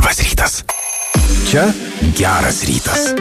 Labas rytas. Čia geras rytas.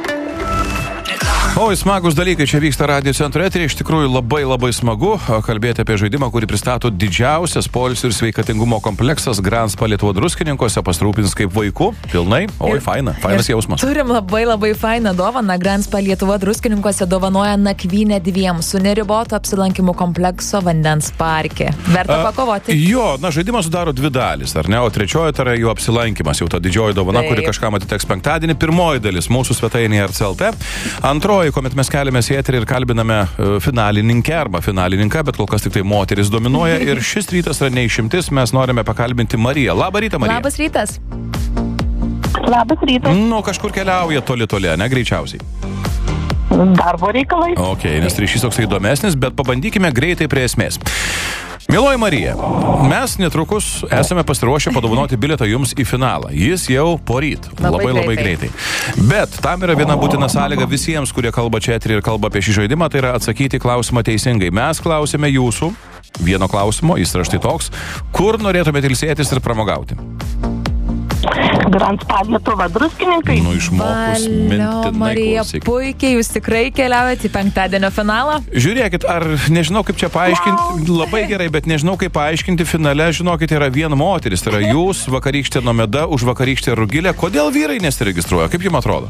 Oi, smagus dalykai čia vyksta Radio Centro eteryje. Iš tikrųjų labai smagu kalbėti apie žaidimą, kurį pristato didžiausias poilsio ir sveikatingumo kompleksas Grand Spa Lietuva Druskininkuose. Pasirūpins kaip vaikų. Pilnai. Oi, fainas jausmas. Turim labai fainą dovaną. Grand Spa Lietuva Druskininkuose dovanoja nakvynę dviem su neribotu apsilankimu komplekso vandens parke. Verta pakovoti. Jo, žaidimas sudaro dvi dalis, ar ne? O trečioji tai yra jų apsilankimas. Jau ta didžioji dovana, kuri kažkam atiteks penktadienį. Pirmoji dalis mūsų svetainėje RCLT. Antroji, kuomet mes keliamės į eterį ir kalbiname finalininkę arba finalininką, bet kol kas tik tai moteris dominuoja ir šis rytas yra neišimtis, mes norime pakalbinti Mariją. Labą rytą, Marija. Labas rytas. Labas rytas. Kažkur keliauja toli, ne, greičiausiai. Darbo reikalai. Ok, nes ryšys toks įdomesnis, bet pabandykime greitai prie esmės. Mieloji Marija, mes netrukus esame pasiruošę padovanoti bilietą jums į finalą. Jis jau poryt. Labai greitai. Bet tam yra viena būtina sąlyga visiems, kurie kalba čia eterį ir kalba apie šį žaidimą, tai yra atsakyti klausimą teisingai. Mes klausime jūsų vieno klausimo, jis yra štai toks, kur norėtumėte ilsėtis ir pramogauti? Grand Spa Lietuva Druskininkai. Išmokus mintinai Marija, klausyk. puikiai, jūs tikrai keliaujate į penktadienio finalą. Žiūrėkit, ar nežinau kaip čia paaiškinti, labai gerai, bet nežinau kaip paaiškinti finale, žinokit, yra viena moteris, tai yra jūs, vakarykštė Nomeda, už vakarykštę Rugilė. Kodėl vyrai nesiregistruoja? Kaip jums atrodo?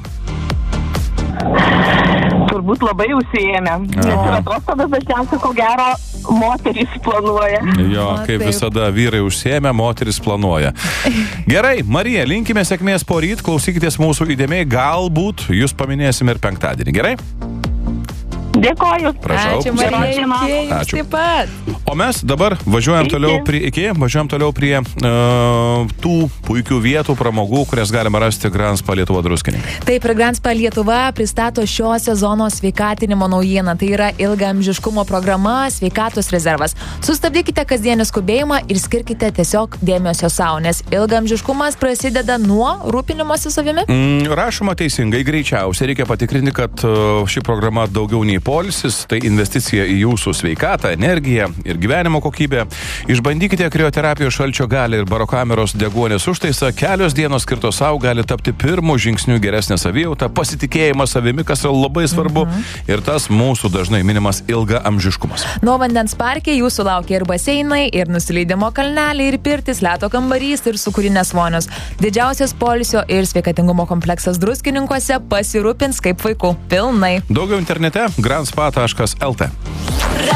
Turbūt labai užsiėmę. Nes ir atostogas dažniausiai, ko gero, moterys planuoja. Jo, kaip visada, vyrai užsiėmę, moteris planuoja. Gerai, Marija, linkime sėkmės poryt, klausykitės mūsų įdėmiai, galbūt jūs paminėsim ir penktadienį, gerai? Dėkoju. Prašau. Ačiū, Marija. Ačiū. Ačiū. Taip pat. O mes dabar važiuojam toliau prie tų puikių vietų, pramogų, kurias galima rasti Grand Spa Lietuva Druskininkai. Taip, ir Grand Spa Lietuva pristato šio sezono sveikatinimo naujieną. Tai yra ilgaamžiškumo programa Sveikatos rezervas. Sustabdykite kasdienį skubėjimą ir skirkite tiesiog dėmesio savo, nes ilgaamžiškumas prasideda nuo rūpinimosi savimi. Rašoma teisingai, greičiausiai reikia patikrinti, kad ši programa daugiau nei poilsis, tai investicija į jūsų sveikatą, energiją ir gyvenimo kokybę. Išbandykite krioterapijos šalčio galią ir barokameros deguonies užtaisą. Kelios dienos skirtos savo gali tapti pirmu žingsniu geresnė savijauta, pasitikėjimas savimi, kas yra labai svarbu, ir tas mūsų dažnai minimas ilgaamžiškumas. Nuo vandens parke jūsų laukia ir baseinai, ir nusileidimo kalneliai, ir pirtis, ledo kambarys, ir sūkurinės vonios. Didžiausias poilsio ir sveikatingumo kompleksas Druskininkuose pasirūpins kaip vaikų. Pilnai. Daugiau internete grandspa.lt.